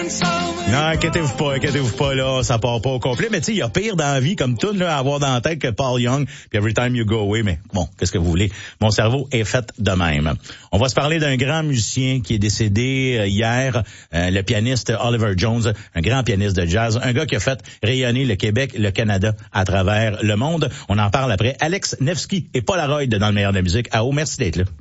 Non, inquiétez-vous pas, là, ça part pas au complet. Mais tu sais, il y a pire dans la vie comme tout, là, à avoir dans la tête que Paul Young, puis Every Time You Go Away. Mais bon, qu'est-ce que vous voulez? Mon cerveau est fait de même. On va se parler d'un grand musicien qui est décédé hier, le pianiste Oliver Jones, un grand pianiste de jazz, un gars qui a fait rayonner le Québec, le Canada à travers le monde. On en parle après Alex Nevsky et Paul Arroyd dans le meilleur de la musique. Merci d'être là.